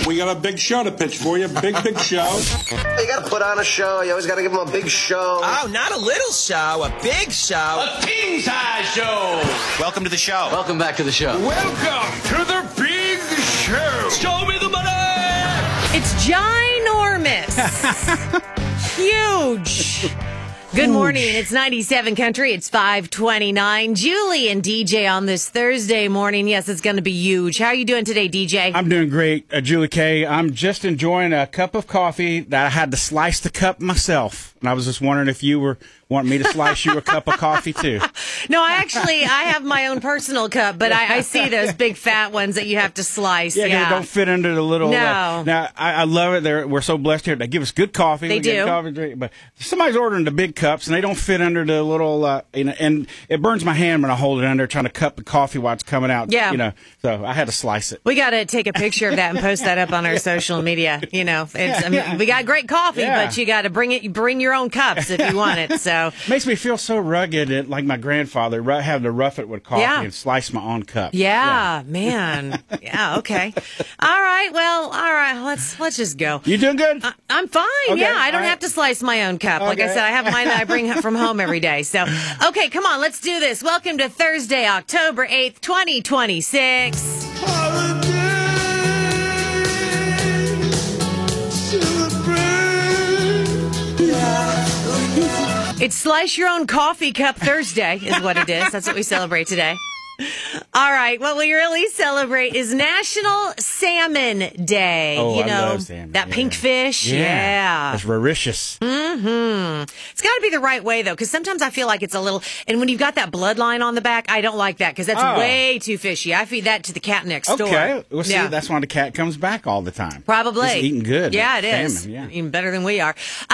We got a big show to pitch for you. Big show. You got to put on a show. You always got to give them a big show. Oh, not a little show, a big show. A king-size show. Welcome to the show. Welcome back to the show. Welcome to the big show. Show me the money. It's ginormous. Huge. Good morning. It's 97 Country. It's 5:29. Julie and DJ on this Thursday morning. Yes, it's going to be huge. How are you doing today, DJ? I'm doing great, Julie K. I'm just enjoying a cup of coffee that I had to slice the cup myself. And I was just wondering if you were wanting me to slice you a cup of coffee, too. No, I have my own personal cup, but I see those big fat ones that you have to slice. Yeah, 'cause they don't fit under the little... No. Now, I love it. We're so blessed here. They give us good coffee. They do. Coffee drink, but somebody's ordering the big cups, and they don't fit under the little... and it burns my hand when I hold it under, trying to cup the coffee while it's coming out. Yeah. So I had to slice it. We got to take a picture of that and post that up on our social media. We got great coffee, but you got to bring your own cups if you want it. So makes me feel so rugged, like my grandfather, having to rough it with coffee and slice my own cup. Yeah, man. Yeah, okay. All right. Well, all right. Let's just go. You doing good? I'm fine. Okay, yeah, I don't have to slice my own cup. Like I said, I have mine that I bring from home every day. So, okay, come on, let's do this. Welcome to Thursday, October 8th, 2026. It's Slice Your Own Coffee Cup Thursday is what it is. That's what we celebrate today. All right. What we really celebrate is National Salmon Day. Oh, I love salmon. That pink fish. Yeah. It's voracious. Mm-hmm. It's got to be the right way, though, because sometimes I feel like it's a little... And when you've got that bloodline on the back, I don't like that, because that's way too fishy. I feed that to the cat next door. Okay. Well, see, that's why the cat comes back all the time. Probably. It's eating good. Yeah, it is. Salmon, Even better than we are.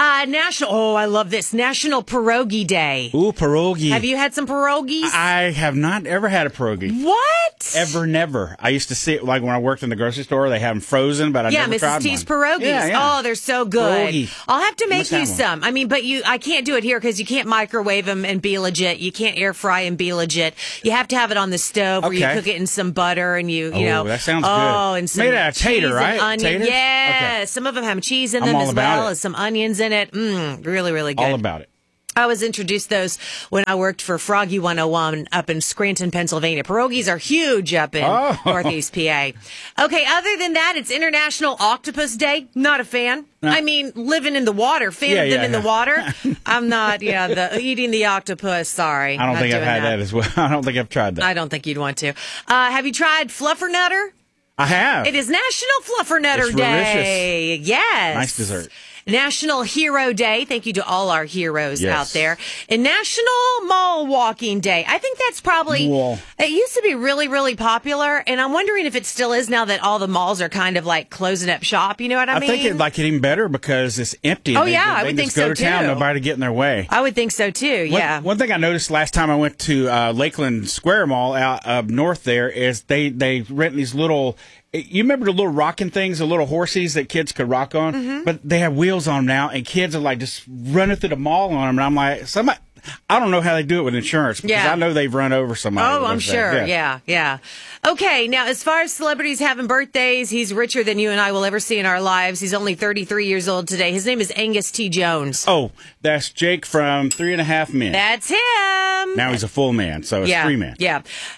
I love this. National Pierogi Day. Ooh, pierogi. Have you had some pierogies? I have not ever had a pierogi. What? Ever, never. I used to see it, like when I worked in the grocery store, they have them frozen, but I never tried Mrs. T's one. pierogies. Yeah. Oh, they're so good. Pierogi. I'll have to make you have some. I mean, but I can't do it here because you can't microwave them and be legit. You can't air fry and be legit. You have to have it on the stove where you cook it in some butter and you know. That sounds good. And some made out of tater, cheese right? and onion. Taters? Yeah. Okay. Some of them have cheese in I'm them all as about well it. as some onions in it. Really, really good. All about it. I was introduced those when I worked for Froggy 101 up in Scranton, Pennsylvania. Pierogies are huge up in Northeast PA. Okay, other than that, it's International Octopus Day. Not a fan. No. I mean, living in the water, fan of them in the water. I'm not, eating the octopus, sorry. I don't think I've had that as well. I don't think I've tried that. I don't think you'd want to. Have you tried Fluffernutter? I have. It is National Fluffernutter Day. Yes. Nice dessert. National Hero Day. Thank you to all our heroes out there. And National Mall Walking Day. I think that's probably, it used to be really, really popular. And I'm wondering if it still is now that all the malls are kind of like closing up shop. You know what I mean? I think it'd like it even better because it's empty. I would think so too. They just go to town, nobody to get in their way. I would think so too, One thing I noticed last time I went to Lakeland Square Mall out up north there is they rent these little... You remember the little rocking things, the little horsies that kids could rock on? Mm-hmm. But they have wheels on them now, and kids are like just running through the mall on them. And I'm like, I don't know how they do it with insurance because I know they've run over somebody. Oh, I'm sure. Yeah. Okay, now as far as celebrities having birthdays, he's richer than you and I will ever see in our lives. He's only 33 years old today. His name is Angus T. Jones. Oh, that's Jake from 3.5 Men. That's him. Now he's a full man, so it's 3 men. Yeah.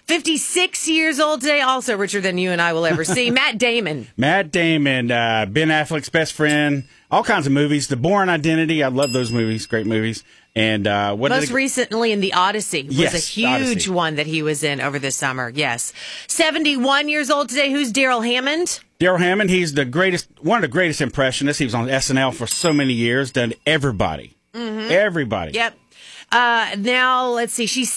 56 years old today, also richer than you and I will ever see. Matt Damon. Matt Damon, Ben Affleck's best friend, all kinds of movies. The Bourne Identity, I love those movies, great movies. And most recently in The Odyssey was a huge Odyssey. one that he was in over the summer. Yes. 71 years old today. Who's Daryl Hammond? Daryl Hammond, he's one of the greatest impressionists. He was on SNL for so many years, done everybody. Mm-hmm. Everybody. Yep. Now, let's see. She's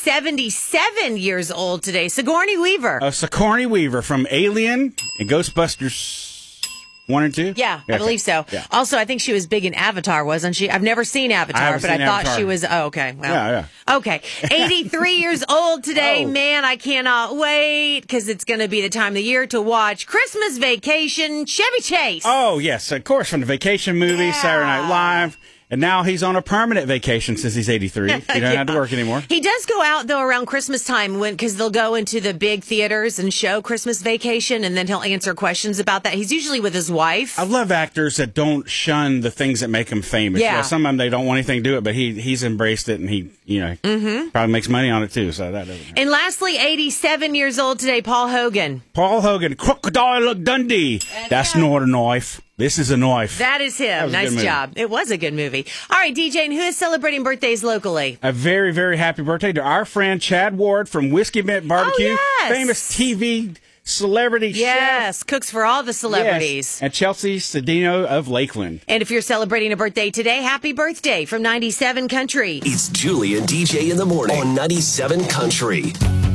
77 years old today. Sigourney Weaver. Sigourney Weaver from Alien and Ghostbusters 1 and 2? Yeah, I believe so. Yeah. Also, I think she was big in Avatar, wasn't she? I've never seen Avatar, but I thought she was... Oh, okay. Well, okay. 83 years old today. Man, I cannot wait because it's going to be the time of the year to watch Christmas Vacation, Chevy Chase. Oh, yes. Of course, from the Vacation movie, Saturday Night Live. And now he's on a permanent vacation since he's 83. He doesn't have to work anymore. He does go out, though, around Christmas time because they'll go into the big theaters and show Christmas Vacation, and then he'll answer questions about that. He's usually with his wife. I love actors that don't shun the things that make them famous. Yeah. You know, some of them, they don't want anything to do it, but he's embraced it, and he probably makes money on it, too. So that doesn't hurt. And lastly, 87 years old today, Paul Hogan. Paul Hogan, Crocodile Dundee. That's not a knife. This is a knife. That is him. Nice job. It was a good movie. All right, DJ, and who is celebrating birthdays locally? A very, very happy birthday to our friend Chad Ward from Whiskey Mint Barbecue. Oh, yes. Famous TV celebrity chef. Yes, cooks for all the celebrities. Yes. And Chelsea Cedino of Lakeland. And if you're celebrating a birthday today, happy birthday from 97 Country. It's Julie and DJ in the morning on 97 Country.